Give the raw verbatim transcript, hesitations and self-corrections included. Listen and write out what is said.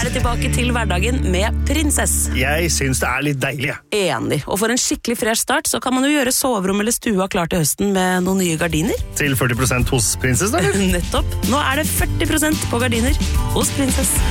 er det tilbake til hverdagen med Prinsess. Jeg synes det er litt deilig. Enig. Og for en skikkelig fresh start, så kan man jo gjøre soverom eller stua klar til høsten med noen nye gardiner. Til førti prosent hos Prinsess, da? Nettopp. Nå er det førti prosent på gardiner hos Prinsess.